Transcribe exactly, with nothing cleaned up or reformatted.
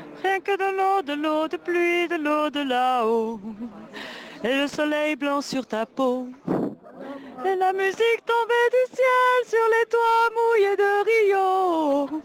Rien que de l'eau, de l'eau de pluie, de l'eau de là-haut. Et le soleil blanc sur ta peau. Et la musique tombait du ciel sur les toits mouillés de Rio.